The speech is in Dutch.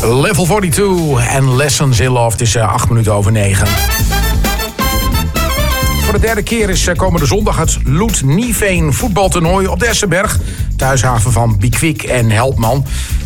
Level 42 en Lessons in Love. Het is 8 minuten over 9. Voor de derde keer is komende zondag het Loet Nieveen voetbaltoernooi op de Essenberg. Thuishaven van Bikwik en Helpman.